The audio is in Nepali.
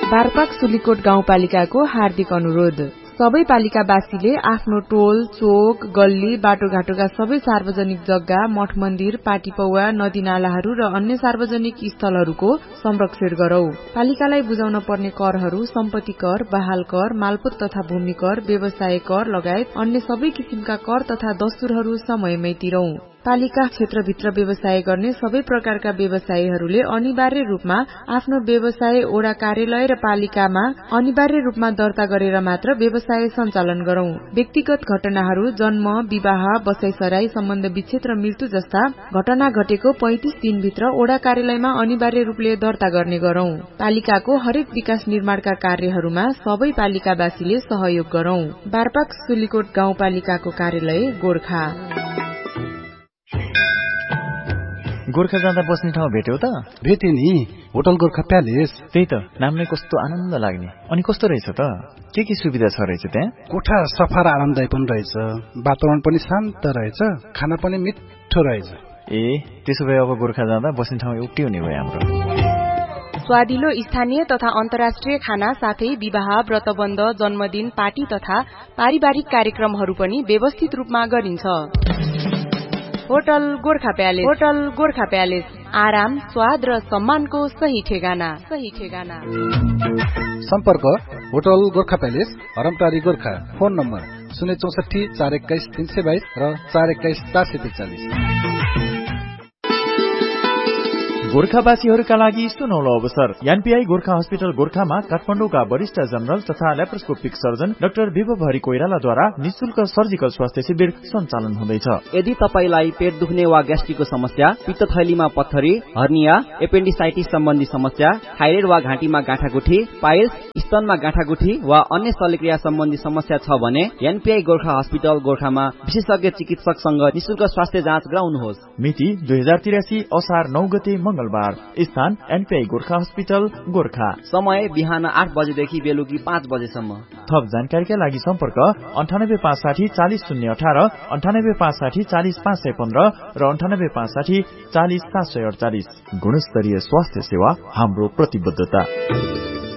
बारपाक सुलीकोट गाउँपालिकाको हार्दिक अनुरोध। सबै पालिकावासीले आफ्नो टोल, चोक, गल्ली, बाटोघाटोका सबै सार्वजनिक जग्गा, मठ मन्दिर, पाटी पौवा, नदी नालाहरू र अन्य सार्वजनिक स्थलहरूको संरक्षण गरौं। पालिकालाई बुझाउन पर्ने करहरू सम्पत्ति कर, बहाल कर, मालपोत तथा भूमि कर, व्यवसाय कर लगायत अन्य सबै किसिमका कर तथा दस्तुरहरू समयमै तिरौं। पालिका क्षेत्रभित्र व्यवसाय गर्ने सबै प्रकारका व्यवसायीहरूले अनिवार्य रूपमा आफ्नो व्यवसाय ओडा कार्यालय र पालिकामा अनिवार्य रूपमा दर्ता गरेर मात्र व्यवसाय सञ्चालन गरौं। व्यक्तिगत घटनाहरू जन्म, विवाह, बसाइसराई, सम्बन्ध विच्छेद र मृत्यु जस्ता घटना घटेको 35 दिनभित्र ओडा कार्यालयमा अनिवार्य रूपले दर्ता गर्ने गरौं। पालिकाको हरेक विकास निर्माणका कार्यहरूमा सबै पालिकावासीले सहयोग गरौं। बारपाक सुलीकोट गाउँपालिकाको कार्यालय गोर्खा। गोर्खा जाँदा बस्ने ठाउँ भेट्यौ त? भेटे नि, होटल गोर्खा प्यालेस। त्यही त, नामले कस्तो आनन्द लाग्ने। अनि कस्तो रहेछ त? के सुविधा छ रहेछ त्यहाँ? कोठा सफा र आरामदायी पनि रहेछ, वातावरण पनि शान्त रहेछ, खाना पनि मिठो रहेछ। ए, त्यसो भए अब गोर्खा जाँदा बस्ने ठाउँ एउटै हुने भयो हाम्रो। स्वादिलो स्थानीय तथा अन्तर्राष्ट्रिय खाना साथै विवाह, व्रतबन्ध, जन्मदिन, पार्टी तथा पारिवारिक कार्यक्रमहरू पनि व्यवस्थित रूपमा गरिन्छ। Hotel Gorkha palace. Hotel Gorkha palace, आराम, स्वाद र सम्मानको सही ठेगाना। सम्पर्क hotel Gorkha palace, हरमटारी Gorkha. Phone number 064 421 322 र 421 443। गोर्खावासीहरूका लागि सुनौलो अवसर। एनपीआई गोर्खा हस्पिटल गोर्खामा काठमाडौँका वरिष्ठ जनरल तथा ल्याप्रोस्कोपिक सर्जन डाक्टर विभव हरि कोइरालाद्वारा निशुल्क सर्जिकल स्वास्थ्य शिविर सञ्चालन हुँदैछ। यदि तपाईलाई पेट दुख्ने वा ग्यास्ट्रिकको समस्या, पित्तथैलीमा पत्थरी, हर्निया, एपेन्डिसाइटिस सम्बन्धी समस्या, थाइरोइड वा घाँटीमा गाँठागुठी, पाइल्स, स्तनमा गाँठागुठी वा अन्य शल्यक्रिया सम्बन्धी समस्या छ भने एनपीआई गोर्खा हस्पिटल गोर्खामा विशेषज्ञ चिकित्सकसँग निशुल्क स्वास्थ्य जाँच गराउनुहोस्। मिति 2083 असार 9 गते मंगलबार। स्थान एनपीआई गोर्खा हस्पिटल गोर्खा। समय बिहान 8 बजेदेखि बेलुकी 5 बजेसम्म। थप जानकारीका लागि सम्पर्क 98560 40018, 98560 40515 र 98560 40748। गुणस्तरीय स्वास्थ्य सेवा हाम्रो प्रतिबद्धता।